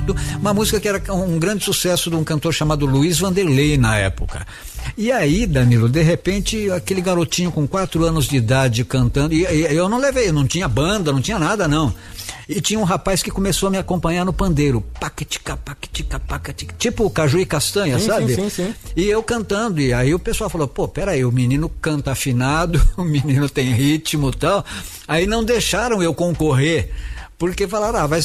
uma música que era um grande sucesso de um cantor chamado Luiz Vanderlei na época. E aí, Danilo, de repente, aquele garotinho com 4 anos de idade cantando, e eu não levei, não tinha banda, não tinha nada, não. E tinha um rapaz que começou a me acompanhar no pandeiro, paquitica, paquitica, paquitica, tipo Caju e Castanha, sabe? Sim. E eu cantando, e aí o pessoal falou, pô, peraí, o menino canta afinado, o menino tem ritmo e tal. Aí não deixaram eu concorrer, porque falaram, vai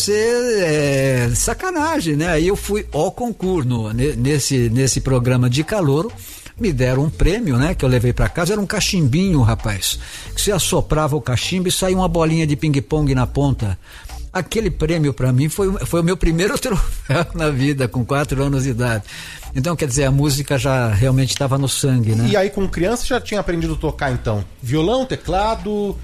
ser sacanagem, né? Aí eu fui ao concurso, nesse programa de calouro, me deram um prêmio, né? Que eu levei pra casa, era um cachimbinho, rapaz, que você assoprava o cachimbo e saía uma bolinha de ping-pong na ponta. Aquele prêmio para mim foi o meu primeiro troféu na vida, com 4 anos de idade. Então, quer dizer, a música já realmente estava no sangue, né? E aí, com criança, já tinha aprendido a tocar, então? Violão, teclado,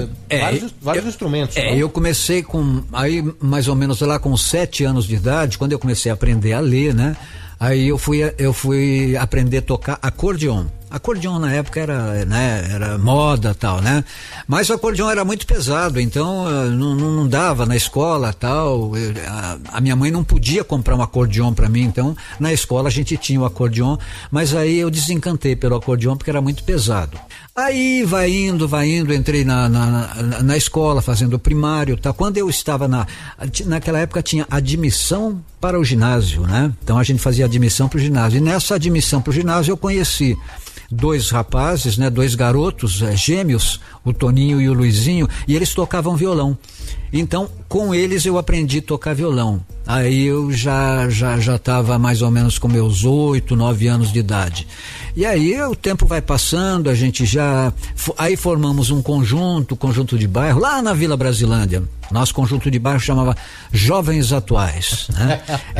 vários instrumentos. Eu comecei aí mais ou menos lá com 7 anos de idade, quando eu comecei a aprender a ler, né? Aí eu fui aprender a tocar acordeon. Acordeon na época era moda, tal, né? Mas o acordeon era muito pesado, então não dava na escola, tal. A minha mãe não podia comprar um acordeon para mim, então na escola a gente tinha o acordeon, mas aí eu desencantei pelo acordeon porque era muito pesado. Aí vai indo, entrei na escola fazendo o primário, tal. Quando eu estava naquela época tinha admissão para o ginásio, né? Então a gente fazia admissão para o ginásio, e nessa admissão para o ginásio eu conheci 2 rapazes, né, 2 garotos gêmeos, o Toninho e o Luizinho, e eles tocavam violão. Então, com eles eu aprendi a tocar violão. Aí eu já estava mais ou menos com meus 8, 9 anos de idade. E aí o tempo vai passando, a gente aí formamos um conjunto de bairro, lá na Vila Brasilândia. Nosso conjunto de bairro chamava Jovens Atuais, né?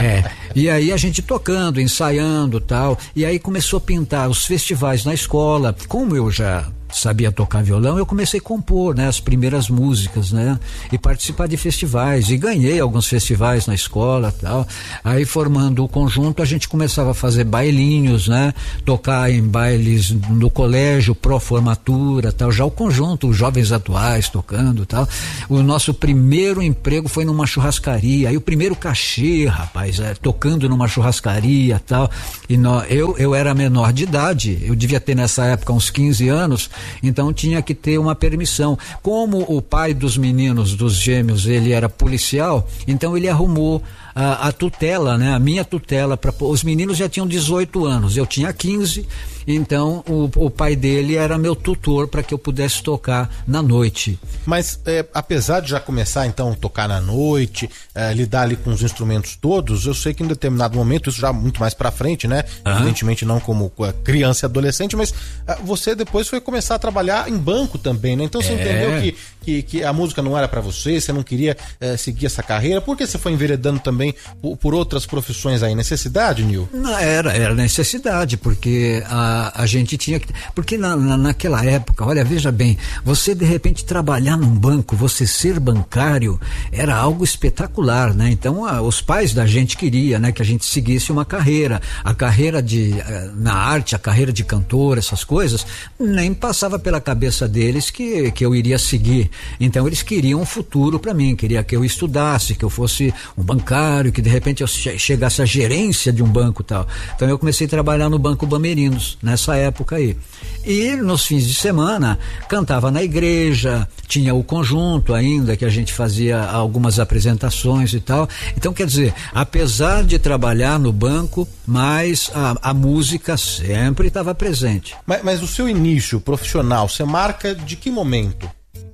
E aí a gente tocando, ensaiando, tal, e aí começou a pintar os festivais na escola. Como eu já sabia tocar violão, eu comecei a compor, né, as primeiras músicas, né, e participar de festivais, e ganhei alguns festivais na escola, tal. Aí, formando o conjunto, a gente começava a fazer bailinhos, né, tocar em bailes no colégio, pró-formatura, tal, já o conjunto, os Jovens Atuais tocando, tal. O nosso primeiro emprego foi numa churrascaria, aí o primeiro cachê, rapaz, tocando numa churrascaria, tal, e eu era menor de idade, eu devia ter nessa época uns 15 anos, então tinha que ter uma permissão. Como o pai dos meninos, dos gêmeos, ele era policial, então ele arrumou a tutela, né? A minha tutela, os meninos já tinham 18 anos, eu tinha 15, então o pai dele era meu tutor para que eu pudesse tocar na noite. Mas apesar de já começar então a tocar na noite, lidar ali com os instrumentos todos, eu sei que em determinado momento, isso já muito mais pra frente, né? Evidentemente não como criança e adolescente, mas você depois foi começar a trabalhar em banco também, né? Então você entendeu que a música não era pra você não queria seguir essa carreira. Por que você foi enveredando também por outras profissões aí? Necessidade, Nil? Não, era necessidade, porque a gente tinha que... Porque naquela época, olha, veja bem, você de repente trabalhar num banco, você ser bancário, era algo espetacular, né? Então os pais da gente queriam, né, que a gente seguisse uma carreira. A carreira na arte, a carreira de cantor, essas coisas, nem passava pela cabeça deles que eu iria seguir. Então eles queriam um futuro para mim, queria que eu estudasse, que eu fosse um bancário, que de repente eu chegasse à gerência de um banco e tal. Então eu comecei a trabalhar no Banco Bamerinos, nessa época aí. E nos fins de semana, cantava na igreja, tinha o conjunto ainda, que a gente fazia algumas apresentações e tal. Então, quer dizer, apesar de trabalhar no banco, mas a música sempre estava presente. Mas o seu início profissional, você marca de que momento?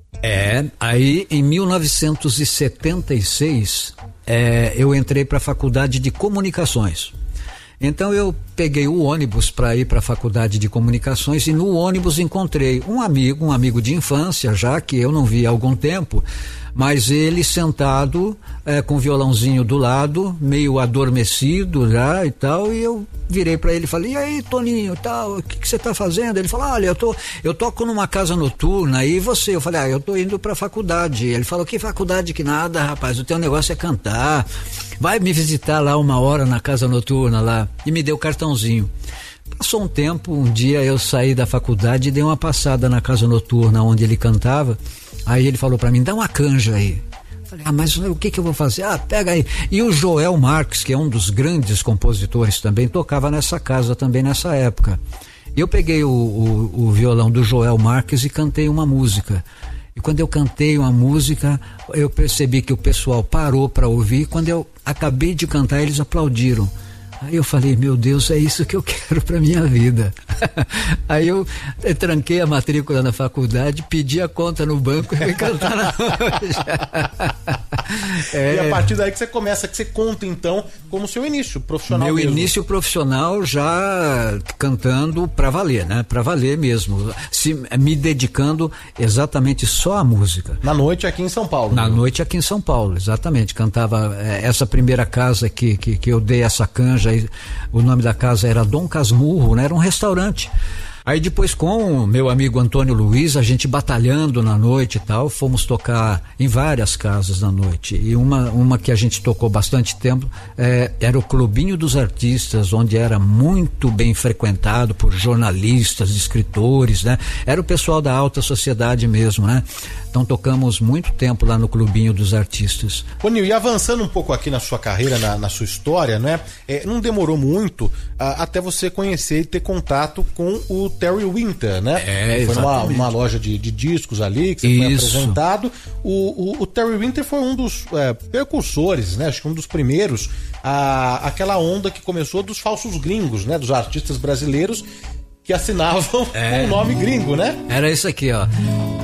Aí em 1976, eu entrei para a faculdade de comunicações. Então eu peguei o ônibus para ir para a faculdade de comunicações, e no ônibus encontrei um amigo de infância, já que eu não via há algum tempo, mas ele sentado com o violãozinho do lado, meio adormecido já e tal, e eu virei para ele e falei: e aí, Toninho, tal, o que você tá fazendo? Ele falou: olha, eu toco numa casa noturna, e você? Eu falei: eu tô indo pra faculdade. Ele falou: que faculdade que nada, rapaz, o teu negócio é cantar, vai me visitar lá 1 hora na casa noturna lá, e me deu o cartãozinho. Passou um tempo, um dia eu saí da faculdade e dei uma passada na casa noturna onde ele cantava. Aí ele falou pra mim: dá uma canja aí. Falei, mas o que eu vou fazer? Pega aí. E o Joel Marques, que é um dos grandes compositores também, tocava nessa casa também nessa época. E eu peguei o violão do Joel Marques e cantei uma música. E quando eu cantei uma música, eu percebi que o pessoal parou para ouvir. Quando eu acabei de cantar, eles aplaudiram. Aí eu falei, meu Deus, é isso que eu quero pra minha vida. Aí eu tranquei a matrícula na faculdade, pedi a conta no banco e fui cantar na noite. E a partir daí que você conta então como seu início profissional. Meu mesmo. Início profissional já cantando pra valer, né? Pra valer mesmo. Me dedicando exatamente só à música. Na noite aqui em São Paulo. Na noite aqui em São Paulo, exatamente. Cantava essa primeira casa que eu dei essa canja. O nome da casa era Dom Casmurro, né? Era um restaurante. Aí depois, com o meu amigo Antônio Luiz, a gente batalhando na noite e tal, fomos tocar em várias casas na noite. E uma que a gente tocou bastante tempo era o Clubinho dos Artistas, onde era muito bem frequentado por jornalistas, escritores, né? Era o pessoal da alta sociedade mesmo, né? Então tocamos muito tempo lá no Clubinho dos Artistas. Ô Nil, e avançando um pouco aqui na sua carreira, na sua história, né? Não demorou muito até você conhecer e ter contato com o Terry Winter, né? Foi uma loja de discos ali que você foi apresentado. O Terry Winter foi um dos precursores, né? Acho que um dos primeiros aquela onda que começou dos falsos gringos, né? Dos artistas brasileiros que assinavam com o nome gringo, né? Era isso aqui, ó.